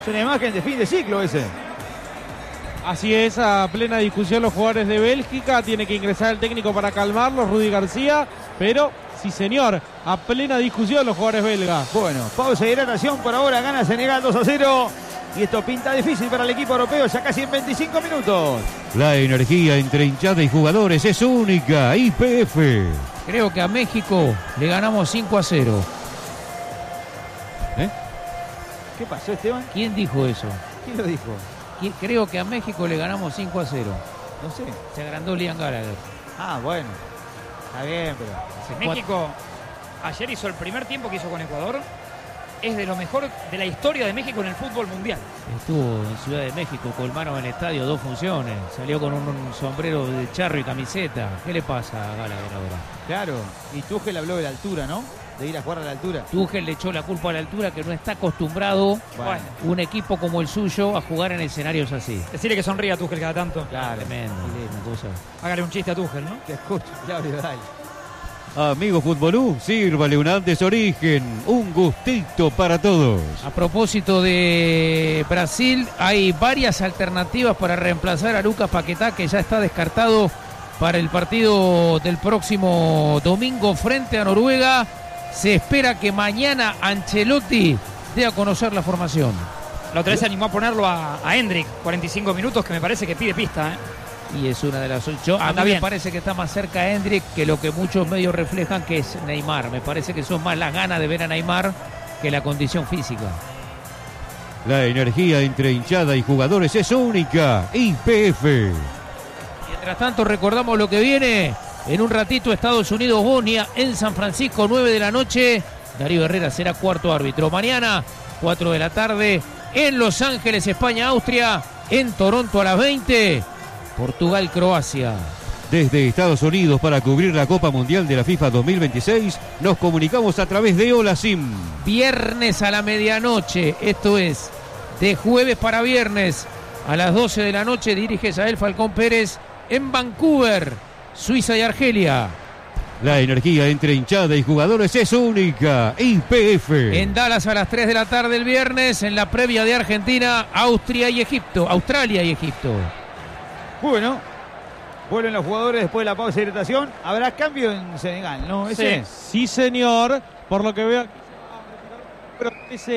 Es una imagen de fin de ciclo ese. Así es, a plena discusión los jugadores de Bélgica. Tiene que ingresar el técnico para calmarlos, Rudy García. Pero, sí señor, a plena discusión los jugadores belgas. Bueno, pausa y hidratación. Por ahora gana Senegal 2-0. Y esto pinta difícil para el equipo europeo ya casi en 25 minutos. La energía entre hinchada y jugadores es única. YPF. Creo que a México le ganamos 5-0. ¿Qué pasó, Esteban? ¿Quién dijo eso? ¿Quién lo dijo? Creo que a México le ganamos 5-0. No sé. Se agrandó Liam Gallagher. Ah, bueno. Está bien, pero... México ayer hizo el primer tiempo que hizo con Ecuador. Es de lo mejor de la historia de México en el fútbol mundial. Estuvo en Ciudad de México, colmaron el estadio 2 funciones. Salió con un sombrero de charro y camiseta. ¿Qué le pasa a Gallagher ahora? Claro. Y Tuchel habló de la altura, ¿no? De ir a jugar a la altura. Tuchel le echó la culpa a la altura, que no está acostumbrado un equipo como el suyo a jugar en escenarios así. Decirle que sonría a Tuchel cada tanto. Claro. Tremendo. Una cosa. Hágale un chiste a Tuchel, ¿no? Te escucho, Claudio, dale. Amigo Futbolú, sírvale un antes origen, un gustito para todos. A propósito de Brasil, hay varias alternativas para reemplazar a Lucas Paquetá, que ya está descartado para el partido del próximo domingo frente a Noruega. Se espera que mañana Ancelotti dé a conocer la formación. La otra vez se animó a ponerlo a Hendrik, 45 minutos, que me parece que pide pista, ¿eh? Y es una de las 8. A mí me parece que está más cerca Hendrik que lo que muchos medios reflejan, que es Neymar. Me parece que son más las ganas de ver a Neymar que la condición física. La energía entre hinchada y jugadores es única. YPF. Mientras tanto, recordamos lo que viene. En un ratito, Estados Unidos-Bosnia en San Francisco, 9 de la noche. Darío Herrera será cuarto árbitro. Mañana, 4 de la tarde, en Los Ángeles, España-Austria. En Toronto a las 20. Portugal-Croacia. Desde Estados Unidos para cubrir la Copa Mundial de la FIFA 2026, nos comunicamos a través de Hola Sim. Viernes a la medianoche, esto es de jueves para viernes a las 12 de la noche, dirige Yael Falcón Pérez en Vancouver, Suiza y Argelia. La energía entre hinchada y jugadores es única. YPF. En Dallas a las 3 de la tarde el viernes, en la previa de Argentina, Australia y Egipto. Bueno, vuelven los jugadores después de la pausa de hidratación. Habrá cambio en Senegal, ¿no? ¿Ese? Sí, señor. Por lo que veo, pero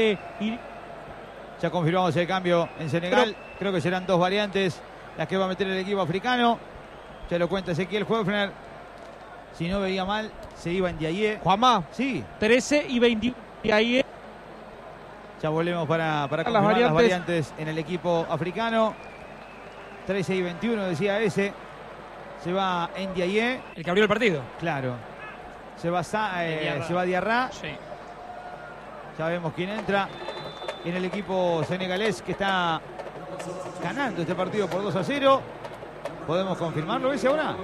ya confirmamos el cambio en Senegal. Creo que serán 2 variantes las que va a meter el equipo africano. Ya lo cuenta Ezequiel Hoefner. Si no veía mal, se iba en Ndiaye. Juanma, sí. 13 y 21. Y ahí ya volvemos para confirmar las variantes en el equipo africano. 13 y 21 decía ese. Se va Ndiaye. El que abrió el partido. Claro. Se va Diarra. Sí. Ya vemos quién entra en el equipo senegalés, que está ganando este partido por 2-0. ¿Podemos confirmarlo ese ahora?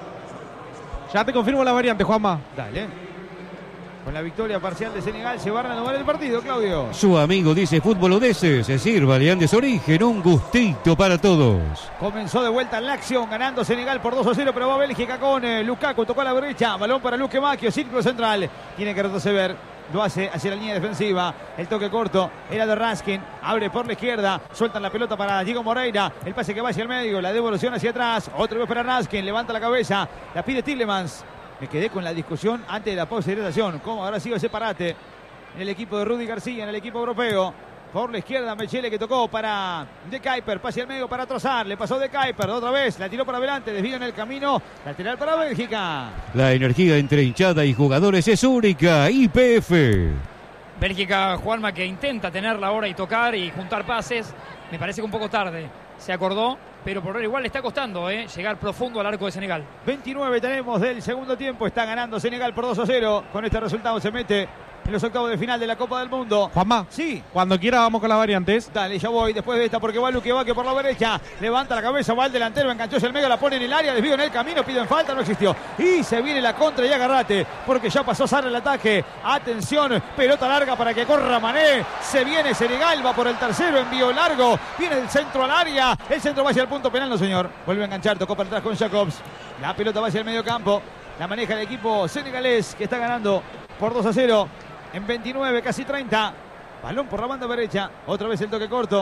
Ya te confirmo la variante, Juanma. Dale. Con la victoria parcial de Senegal se va a renovar el partido, Claudio. Su amigo dice Fútbol Odeses, sírvale antes origen, un gustito para todos. Comenzó de vuelta en la acción, ganando Senegal por 2-0, pero va Bélgica con Lukaku, tocó a la derecha, balón para Luque Macchio, círculo central, tiene que retroceder, lo hace hacia la línea defensiva, el toque corto era de Raskin, abre por la izquierda, sueltan la pelota para Diego Moreira, el pase que va hacia el medio, la devolución hacia atrás, otra vez para Raskin, levanta la cabeza, la pide Tielemans. Me quedé con la discusión antes de la pausa de hidratación. ¿Cómo habrá sido ese parate en el equipo de Rudy García, en el equipo europeo? Por la izquierda, Mechele, que tocó para De Kuyper. Pase al medio para Trossard. Le pasó De Kuyper otra vez. La tiró para adelante. Desvío en el camino. Lateral para Bélgica. La energía entre hinchada y jugadores es única. YPF. Bélgica, Juanma, que intenta tenerla ahora y tocar y juntar pases. Me parece que un poco tarde. Se acordó, pero por ahora igual le está costando llegar profundo al arco de Senegal. 29 tenemos del segundo tiempo. Está ganando Senegal por 2-0. Con este resultado se mete en los octavos de final de la Copa del Mundo. Juanma, sí. Cuando quiera vamos con las variantes. Dale, ya voy después de esta porque va Luque Macchio por la derecha. Levanta la cabeza, va el delantero, enganchó hacia el medio, la pone en el área, desvío en el camino, piden falta, no existió. Y se viene la contra y agarrate, porque ya pasó Sarra el ataque. Atención, pelota larga para que corra Mané. Se viene Senegal, va por el tercero, envío largo. Viene el centro al área. El centro va hacia el punto penal, no señor. Vuelve a enganchar, tocó para atrás con Jacobs. La pelota va hacia el medio campo. La maneja el equipo senegalés, que está ganando por 2-0. En 29, casi 30. Balón por la banda derecha. Otra vez el toque corto.